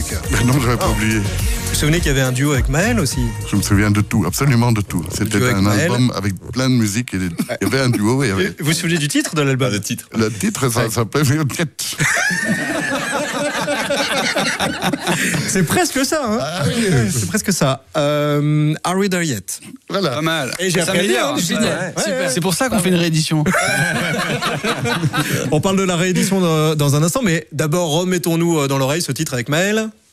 musique. Mais non, j'avais pas oublié. Vous vous souvenez qu'il y avait un duo avec Maël aussi? Je me souviens de tout, absolument de tout. C'était Duo avec un Maël. album avec plein de musique. Il y avait un duo. Il y avait... Vous vous souvenez du titre de l'album? Le titre. Le titre, ça s'appelait Violette. C'est presque ça, hein. Ah oui. C'est presque ça. Are We There Yet? Voilà. Pas mal. Et j'ai Ça appris à dire, m'améliore, hein, putain. ouais. Super. C'est pour ça qu'on fait une réédition. On parle de la réédition dans un instant, mais d'abord remettons-nous dans l'oreille ce titre avec Maël.